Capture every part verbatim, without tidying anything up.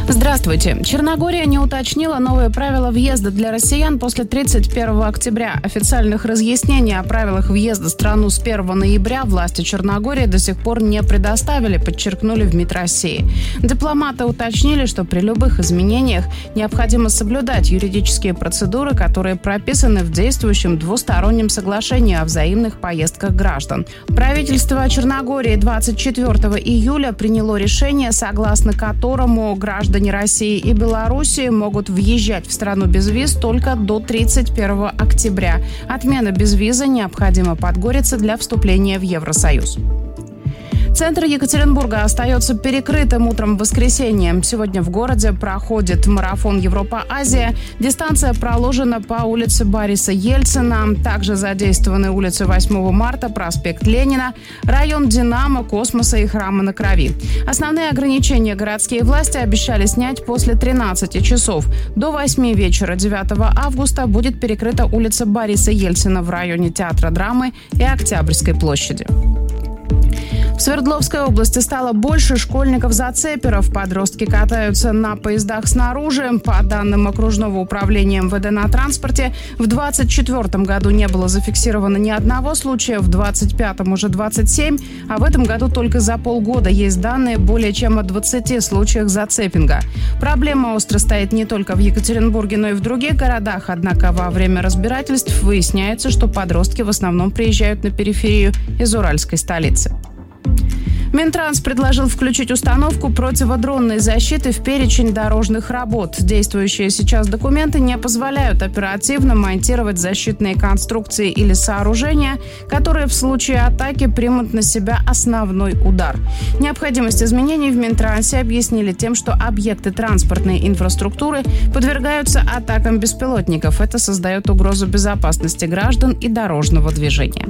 Здравствуйте. Черногория не уточнила новые правила въезда для россиян после тридцать первого октября. Официальных разъяснений о правилах въезда в страну с первого ноября власти Черногории до сих пор не предоставили, подчеркнули в МИД России. Дипломаты уточнили, что при любых изменениях необходимо соблюдать юридические процедуры, которые прописаны в действующем двустороннем соглашении о взаимных поездках граждан. Правительство Черногории двадцать четвёртого июля приняло решение, согласно которому граждане России и Белоруссии могут въезжать в страну без виз только до тридцать первого октября. Отмена безвиза необходима Подгорице для вступления в Евросоюз. Центр Екатеринбурга остается перекрытым утром в воскресенье. Сегодня в городе проходит марафон Европа-Азия. Дистанция проложена по улице Бориса Ельцина. Также задействованы улицы восьмого марта, проспект Ленина, район Динамо, Космоса и Храма на Крови. Основные ограничения городские власти обещали снять после тринадцати часов. До восьми вечера девятого августа будет перекрыта улица Бориса Ельцина в районе Театра драмы и Октябрьской площади. В Свердловской области стало больше школьников-зацеперов. Подростки катаются на поездах снаружи. По данным окружного управления эм вэ дэ на транспорте, в двадцать четвёртом году не было зафиксировано ни одного случая, в двадцать пятом уже двадцать семь, а в этом году только за полгода есть данные более чем о двадцати случаях зацепинга. Проблема остро стоит не только в Екатеринбурге, но и в других городах. Однако во время разбирательств выясняется, что подростки в основном приезжают на периферию из уральской столицы. Минтранс предложил включить установку противодронной защиты в перечень дорожных работ. Действующие сейчас документы не позволяют оперативно монтировать защитные конструкции или сооружения, которые в случае атаки примут на себя основной удар. Необходимость изменений в Минтрансе объяснили тем, что объекты транспортной инфраструктуры подвергаются атакам беспилотников. Это создает угрозу безопасности граждан и дорожного движения.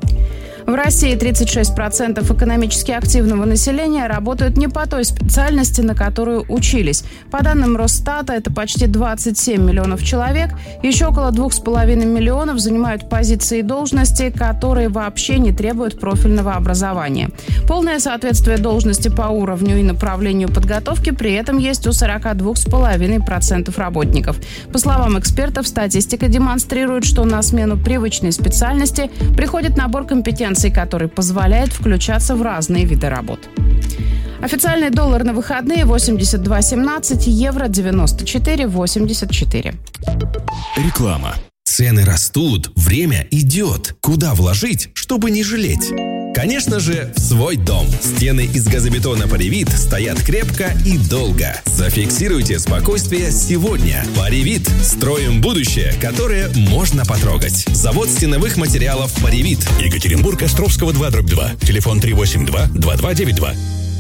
В России тридцать шесть процентов экономически активного населения работают не по той специальности, на которую учились. По данным Росстата, это почти двадцать семь миллионов человек. Еще около двух с половиной миллионов занимают позиции и должности, которые вообще не требуют профильного образования. Полное соответствие должности по уровню и направлению подготовки при этом есть у сорок два с половиной процента работников. По словам экспертов, статистика демонстрирует, что на смену привычной специальности приходит набор компетенций, который позволяет включаться в разные виды работ. Официальный доллар на выходные восемьдесят два семнадцать, евро девяносто четыре восемьдесят четыре. Реклама. Цены растут, время идет. Куда вложить, чтобы не жалеть? Конечно же, в свой дом. Стены из газобетона Паривит стоят крепко и долго. Зафиксируйте спокойствие сегодня. Паривит. Строим будущее, которое можно потрогать. Завод стеновых материалов Паривит. Екатеринбург, Островского два дробь два. Телефон три восемь два два два девять два.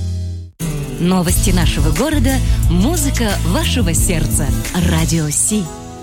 Новости нашего города. Музыка вашего сердца. Радио Си.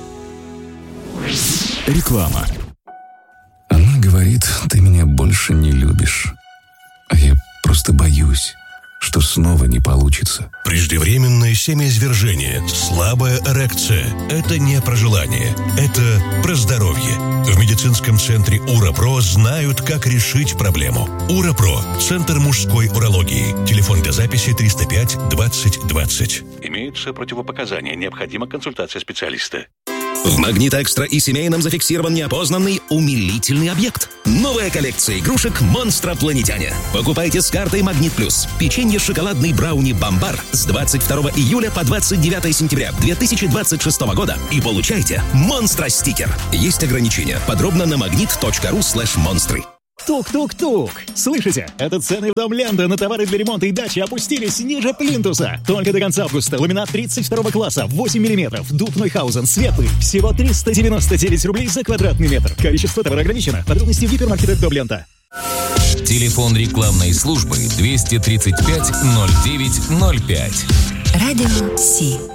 Реклама. Она говорит, ты меня больше не любишь. А я просто боюсь, что снова не получится. Преждевременное семяизвержение, слабая эрекция – это не про желание, это про здоровье. В медицинском центре УРАПРО знают, как решить проблему. УРАПРО – Центр мужской урологии. Телефон для записи триста пять двадцать двадцать. Имеются противопоказания, необходима консультация специалиста. В «Магнит Экстра» и семейном зафиксирован неопознанный умилительный объект. Новая коллекция игрушек «Монстропланетяне». Покупайте с картой «Магнит Плюс». Печенье шоколадный брауни «Бомбар» с двадцать второго июля по двадцать девятое сентября две тысячи двадцать шестого года и получайте «Монстро-стикер». Есть ограничения. Подробно на магнит точка ру слэш монстры. Тук-тук-тук! Слышите? Это цены в Дом Ленда на товары для ремонта и дачи опустились ниже плинтуса. Только до конца августа ламинат тридцать второго класса, восемь миллиметров, дуб Нойхаузен, светлый. Всего триста девяносто девять рублей за квадратный метр. Количество товара ограничено. Подробности в гипермаркетах Дом Ленда. Телефон рекламной службы двести тридцать пять ноль девять ноль пять. Радио Си.